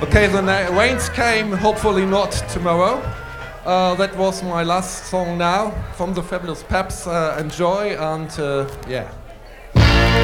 Okay, the rains came, hopefully not tomorrow. That was my last song now from the Fabulous Peps. Enjoy and yeah.